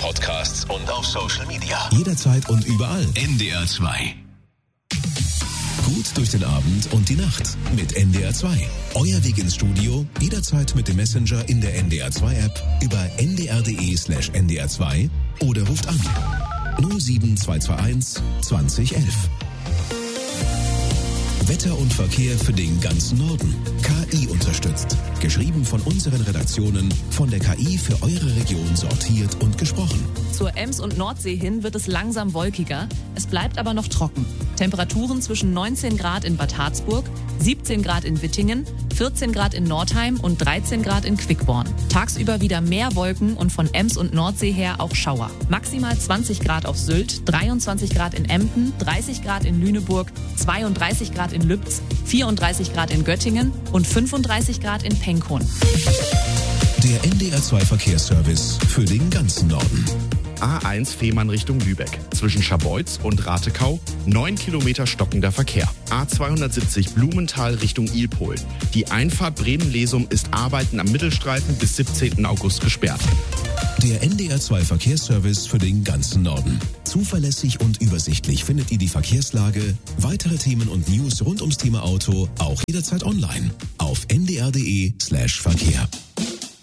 Podcasts und auf Social Media. Jederzeit und überall. NDR 2. Gut durch den Abend und die Nacht mit NDR 2. Euer Weg ins Studio, jederzeit mit dem Messenger in der NDR 2 App über ndr.de/ndr 2 oder ruft an 07221 2011. Wetter und Verkehr für den ganzen Norden. KI unterstützt. Geschrieben von unseren Redaktionen, von der KI für eure Region sortiert und gesprochen. Zur Ems- und Nordsee hin wird es langsam wolkiger. Es bleibt aber noch trocken. Temperaturen zwischen 19 Grad in Bad Harzburg, 17 Grad in Wittingen, 14 Grad in Nordheim und 13 Grad in Quickborn. Tagsüber wieder mehr Wolken und von Ems und Nordsee her auch Schauer. Maximal 20 Grad auf Sylt, 23 Grad in Emden, 30 Grad in Lüneburg, 32 Grad in Lübz, 34 Grad in Göttingen und 35 Grad in Penkhorn. Der NDR 2 Verkehrsservice für den ganzen Norden. A1 Fehmarn Richtung Lübeck. Zwischen Scharbeutz und Ratekau 9 Kilometer stockender Verkehr. A270 Blumenthal Richtung Ilpol. Die Einfahrt Bremen-Lesum ist Arbeiten am Mittelstreifen bis 17. August gesperrt. Der NDR 2 Verkehrsservice für den ganzen Norden. Zuverlässig und übersichtlich findet ihr die Verkehrslage, weitere Themen und News rund ums Thema Auto auch jederzeit online auf ndr.de/Verkehr.